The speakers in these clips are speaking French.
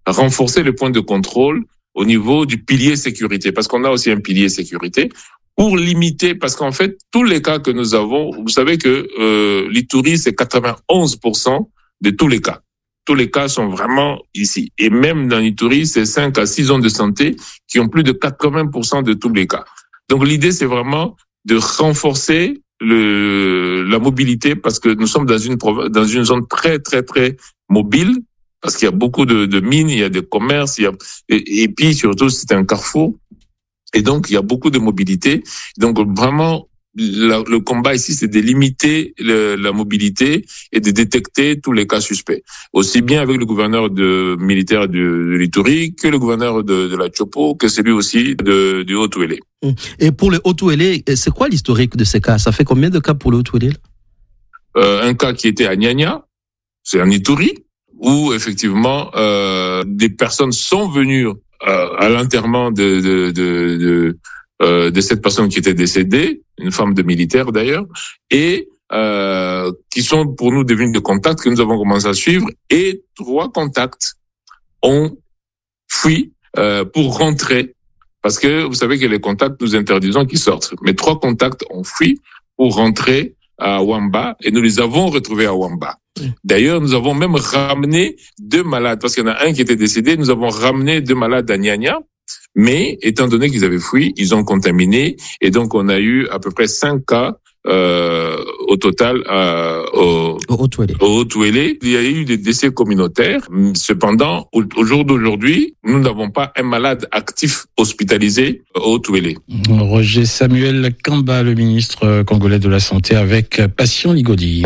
renforcer les points de contrôle au niveau du pilier sécurité, parce qu'on a aussi un pilier sécurité, pour limiter, parce qu'en fait, tous les cas que nous avons, vous savez que l'Ituri, c'est 91% de tous les cas. Tous les cas sont vraiment ici. Et même dans l'Ituri, c'est 5 à 6 zones de santé qui ont plus de 80% de tous les cas. Donc l'idée, c'est vraiment de renforcer la mobilité, parce que nous sommes dans une zone très, très, très mobile, parce qu'il y a beaucoup de mines, il y a des commerces, et puis surtout, c'est un carrefour. Et donc, il y a beaucoup de mobilité. Donc, vraiment, le combat ici, c'est de limiter la mobilité et de détecter tous les cas suspects. Aussi bien avec le gouverneur militaire de l'Ituri que le gouverneur de la Tchopo, que celui aussi du Haut-Ouélé. Et pour le Haut-Ouélé, c'est quoi l'historique de ces cas? Ça fait combien de cas pour le Haut-Ouélé? Un cas qui était à Niania, c'est en Ituri, où effectivement des personnes sont venues à l'enterrement de cette personne qui était décédée, une femme de militaire d'ailleurs, et qui sont pour nous devenus des contacts que nous avons commencé à suivre, et 3 contacts ont fui pour rentrer, parce que vous savez que les contacts, nous interdisons qu'ils sortent, mais 3 contacts ont fui pour rentrer à Wamba, et nous les avons retrouvés à Wamba. D'ailleurs, nous avons même ramené 2 malades, parce qu'il y en a un qui était décédé, nous avons ramené 2 malades à Niania, mais étant donné qu'ils avaient fui, ils ont contaminé, et donc on a eu à peu près 5 cas au total au Haut-Ouélé. Il y a eu des décès communautaires. Cependant, au jour d'aujourd'hui, nous n'avons pas un malade actif hospitalisé au Haut-Ouélé. Roger Samuel Kamba, le ministre congolais de la Santé, avec Patient Ligodi.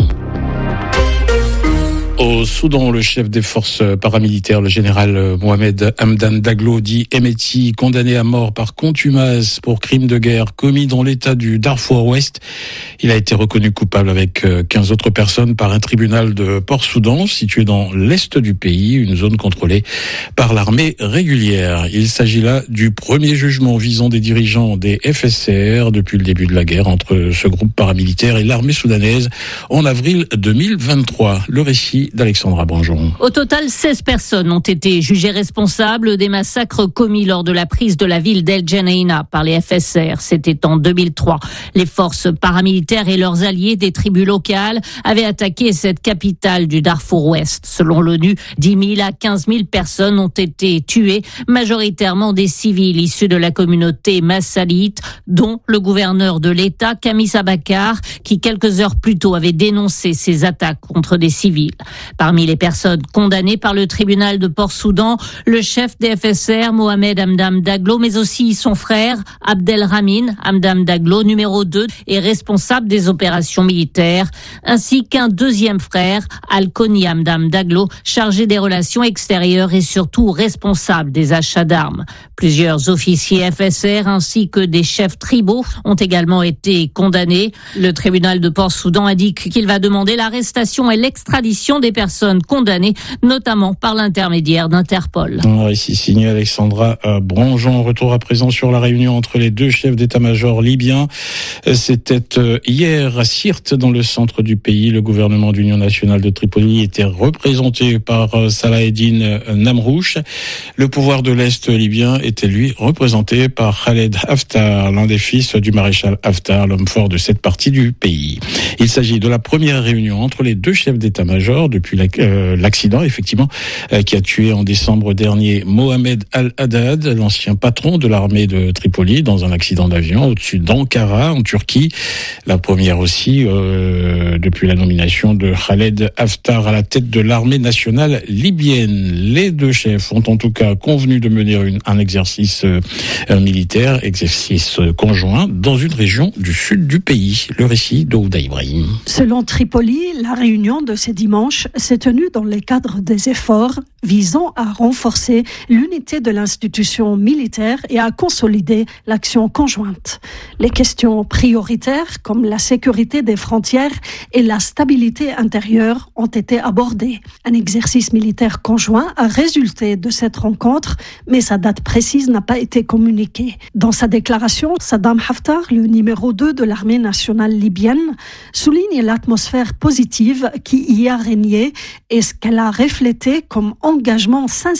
Au Soudan, le chef des forces paramilitaires, le général Mohamed Hamdan Daglo, dit Hemeti, condamné à mort par contumace pour crimes de guerre commis dans l'état du Darfour Ouest. Il a été reconnu coupable avec 15 autres personnes par un tribunal de Port-Soudan, situé dans l'est du pays, une zone contrôlée par l'armée régulière. Il s'agit là du premier jugement visant des dirigeants des FSR depuis le début de la guerre entre ce groupe paramilitaire et l'armée soudanaise en avril 2023. Le récit d'Alexandra Bonjon. Au total, 16 personnes ont été jugées responsables des massacres commis lors de la prise de la ville d'El Geneina par les FSR. C'était en 2003. Les forces paramilitaires et leurs alliés des tribus locales avaient attaqué cette capitale du Darfour Ouest. Selon l'ONU, 10 000 à 15 000 personnes ont été tuées, majoritairement des civils issus de la communauté massalite, dont le gouverneur de l'État, Kamis Abakar, qui quelques heures plus tôt avait dénoncé ces attaques contre des civils. Parmi les personnes condamnées par le tribunal de Port-Soudan, le chef des FSR, Mohamed Hamdan Daglo, mais aussi son frère, Abdelrahmine Hamdan Daglo, numéro 2, et responsable des opérations militaires, ainsi qu'un deuxième frère, Al-Koni Hamdan Daglo, chargé des relations extérieures et surtout responsable des achats d'armes. Plusieurs officiers FSR ainsi que des chefs tribaux ont également été condamnés. Le tribunal de Port-Soudan indique qu'il va demander l'arrestation et l'extradition des personnes condamnées, notamment par l'intermédiaire d'Interpol. Ici signé Alexandra Bonjon. Retour à présent sur la réunion entre les 2 chefs d'état-major libyens. C'était hier à Sirte, dans le centre du pays. Le gouvernement d'union nationale de Tripoli était représenté par Salah Eddine Namrouche. Le pouvoir de l'Est libyen était lui représenté par Khaled Haftar, l'un des fils du maréchal Haftar, l'homme fort de cette partie du pays. Il s'agit de la première réunion entre les 2 chefs d'état-major depuis l'accident, effectivement, qui a tué en décembre dernier Mohamed Al-Haddad, l'ancien patron de l'armée de Tripoli, dans un accident d'avion au-dessus d'Ankara, en Turquie. La première aussi depuis la nomination de Khaled Haftar à la tête de l'armée nationale libyenne. Les 2 chefs ont en tout cas convenu de mener un exercice militaire, exercice conjoint, dans une région du sud du pays. Le récit d'Ouda Ibrahim. Selon Tripoli, la réunion de ce dimanche s'est tenue dans le cadre des efforts visant à renforcer l'unité de l'institution militaire et à consolider l'action conjointe. Les questions prioritaires comme la sécurité des frontières et la stabilité intérieure ont été abordées. Un exercice militaire conjoint a résulté de cette rencontre, mais sa date précise n'a pas été communiquée. Dans sa déclaration, Saddam Haftar, le numéro 2 de l'armée nationale libyenne, souligne l'atmosphère positive qui y a régné et ce qu'elle a reflété comme engagement sincère